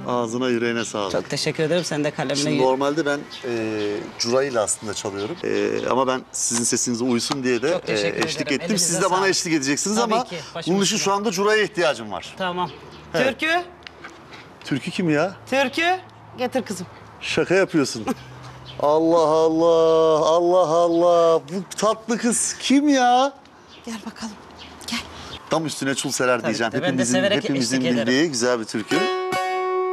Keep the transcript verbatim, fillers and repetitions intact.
Ağzına yüreğine sağlık. Çok teşekkür ederim. Sen de kalemine... Şimdi normalde ben e, curayla aslında çalıyorum. E, ama ben sizin sesinize uysun diye de Çok e, teşekkür eşlik ederim. ettim. Elinize Siz de bana sağlık. eşlik edeceksiniz Tabii ama ki, başım bunun için üstüne. şu anda curaya ihtiyacım var. Tamam. Evet. Türkü, Türkü kim ya? Türkü. Getir kızım. Şaka yapıyorsun. Allah Allah, Allah Allah. Bu tatlı kız kim ya? Gel bakalım. Gel. Tam üstüne çul serer Tabii diyeceğim. ki de. Ben de Hepimizin, severek hepimizin eşlik ederim. bildiği güzel bir türkü.